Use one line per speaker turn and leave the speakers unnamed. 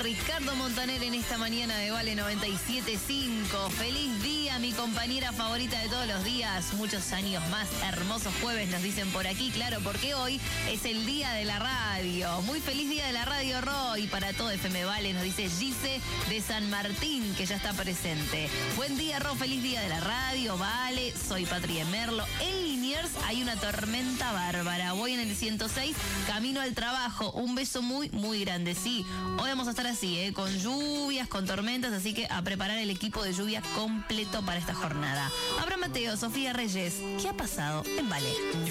Ricardo Montaner en esta mañana de Vale 97.5. Feliz día, mi compañera favorita de todos los días. Muchos años más. Hermosos jueves nos dicen por aquí, claro, porque hoy es el día de la radio. Muy feliz día de la radio, Roy. Para todo FM Vale, nos dice Gise de San Martín, que ya está presente. Buen día, Ro. Feliz día de la radio, Vale. Soy Patria Merlo. En Liniers hay una tormenta bárbara. Voy en el 106, camino al trabajo. Un beso muy, muy grande. Sí, hoy vamos a estar así, con lluvias, con tormentas, así que a preparar el equipo de lluvia completo para esta jornada. Abraham Mateo, Sofía Reyes, ¿qué ha pasado en Vale?